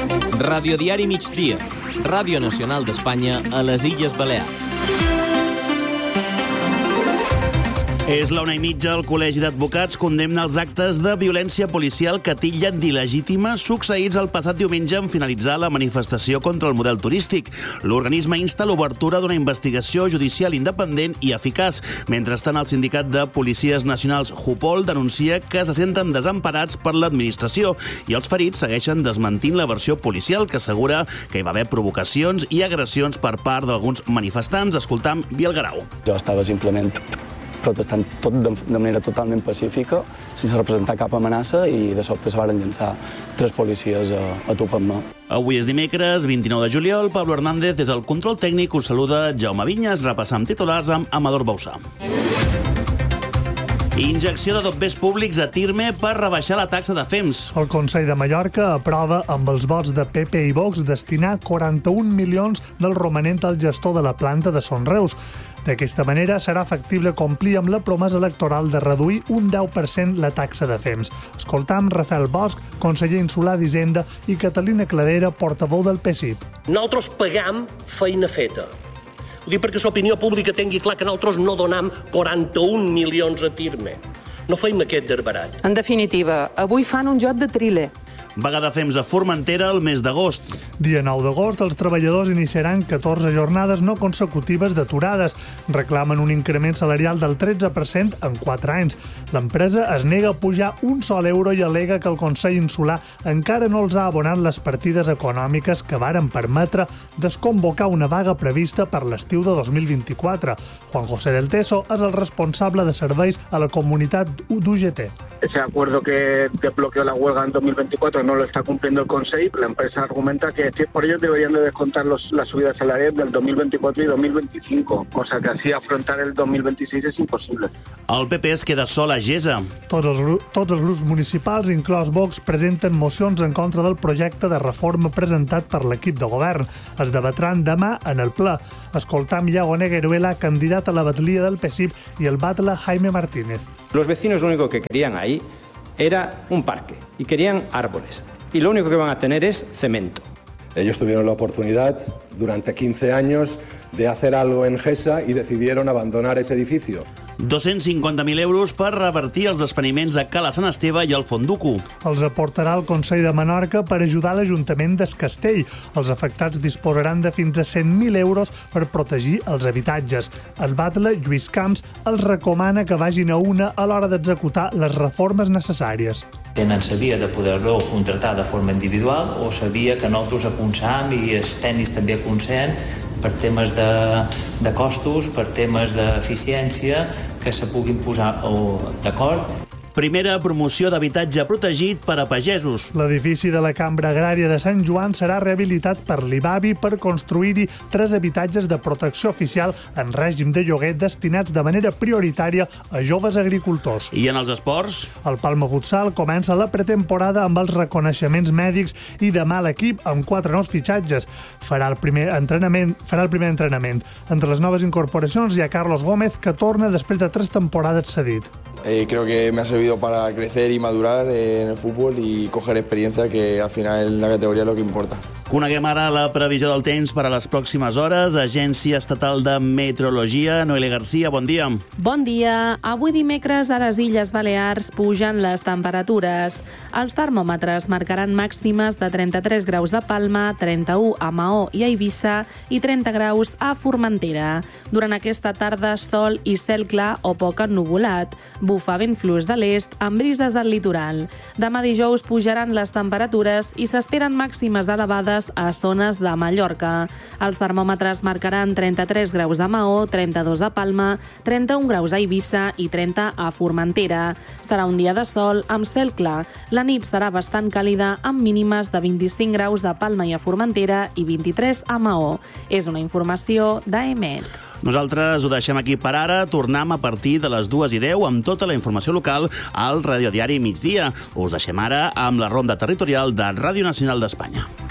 Radiodiari Migdia, Ràdio Nacional d'Espanya a les Illes Balears. És la 1:30. El Col·legi d'Advocats condemna els actes de violència policial que titllen d'il·legítima succeïts el passat diumenge en finalitzar la manifestació contra el model turístic. L'organisme insta l'obertura d'una investigació judicial independent i eficaç. Mentrestant, el sindicat de policies nacionals JUPOL denuncia que se senten desemparats per l'administració i els ferits segueixen desmentint la versió policial que assegura que hi va haver provocacions i agressions per part d'alguns manifestants. Escoltam Biel Garau. Jo estava simplement protestant tot de manera totalment pacífica, sense representar cap amenaça, i de sobte se van llançar 3 policies a tu per mà. Avui és dimecres, 29 de juliol. Pablo Hernández, des del control tècnic, us saluda Jaume Vinyes. Repassam titulars amb Amador Bausà. Injecció de dobbers públics a Tirme per rebaixar la taxa de FEMS. El Consell de Mallorca aprova amb els vots de PP i Vox destinar 41 milions del romanent al gestor de la planta de Son Reus. D'aquesta manera serà factible complir amb la promesa electoral de reduir un 10% la taxa de FEMS. Escoltam Rafael Bosch, conseller insular d'Hisenda, i Catalina Cladera, portaveu del PSIP. Nosaltres pagam feina feta. Ho dic perquè l'opinió pública tingui clar que nosaltres no donam 41 milions a Tirme. No feim aquest derbarat. En definitiva, avui fan un joc de thriller. Vaga de FEMS a Formentera el mes d'agost. Dia 9 d'agost, els treballadors iniciaran 14 jornades no consecutives d'aturades. Reclamen un increment salarial del 13% en 4 anys. L'empresa es nega a pujar un sol euro i al·lega que el Consell Insular encara no els ha abonat les partides econòmiques que varen permetre desconvocar una vaga prevista per l'estiu de 2024. Juan José del Teso és el responsable de serveis a la comunitat d'UGT. Ese acuerdo que desbloqueó la huelga en 2024 no lo está cumpliendo el Consejo. La empresa argumenta que por ello deberían de descontar las subidas salariales del 2024 y 2025, cosa que así afrontar el 2026 es imposible. El PP es queda sol a Gesa. Tots els grups municipals, inclòs Vox, presenten mocions en contra del projecte de reforma presentat per l'equip de govern. Es debatran demà en el ple. Escoltam Iago Negueruela, candidat a la batllia del PSIP, i el batle Jaime Martínez. Los vecinos lo único que querían ahí era un parque y querían árboles. Y lo único que van a tener es cemento. Ellos tuvieron la oportunidad durante 15 años de hacer algo en Gesa y decidieron abandonar ese edificio. 250.000 euros per revertir els despeniments a Cala Sant Esteve i al Fonduco. Els aportarà el Consell de Menorca per ajudar l'Ajuntament d'Es Castell. Els afectats disposaran de fins a 100.000 euros per protegir els habitatges. El batle, Lluís Camps, els recomana que vagin a una a l'hora d'executar les reformes necessàries. Tenen sabia de poder-lo contractar de forma individual o sabia que nosaltres aconsellem i els tècnics també aconsellen per temes de costos, per temes d'eficiència, que se puguin posar d'acord. Primera promoció d'habitatge protegit per a pagesos. L'edifici de la Cambra Agrària de Sant Joan serà rehabilitat per l'IBABI per construir-hi 3 habitatges de protecció oficial en règim de lloguer destinats de manera prioritària a joves agricultors. I en els esports? El Palma Futsal comença la pretemporada amb els reconeixements mèdics i demà l'equip amb 4 nous fitxatges. Farà el primer entrenament. Entre les noves incorporacions hi ha Carlos Gómez, que torna després de 3 temporades cedit. Creo que me ha servido para crecer y madurar en el fútbol y coger experiencia, que al final en la categoría es lo que importa. Coneguem ara la previsió del temps per a les pròximes hores. Agència Estatal de Meteorologia. Noelia Garcia, bon dia. Bon dia. Avui dimecres a les Illes Balears pugen les temperatures. Els termòmetres marcaran màximes de 33 graus a Palma, 31 a Maó i a Eivissa i 30 graus a Formentera. Durant aquesta tarda, sol i cel clar o poc ennuvolat. Bufa vent fluix de l'est amb brises al litoral. Demà dijous pujaran les temperatures i s'esperen màximes elevades a zones de Mallorca. Els termòmetres marcaran 33 graus a Maó, 32 a Palma, 31 graus a Eivissa i 30 a Formentera. Serà un dia de sol amb cel clar. La nit serà bastant càlida amb mínimes de 25 graus a Palma i a Formentera i 23 a Maó. És una informació d'AEMET. Nosaltres ho deixem aquí per ara. Tornem a partir de les 2:10 amb tota la informació local al Radiodiari Migdia. Us deixem ara amb la ronda territorial de Ràdio Nacional d'Espanya.